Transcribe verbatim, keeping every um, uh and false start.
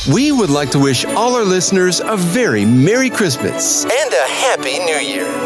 We would like to wish all our listeners a very Merry Christmas and a Happy New Year.